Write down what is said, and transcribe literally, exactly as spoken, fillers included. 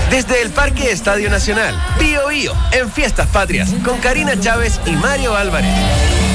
Desde el Parque Estadio Nacional, Bío Bío, en Fiestas Patrias, con Karina Chávez y Mario Álvarez.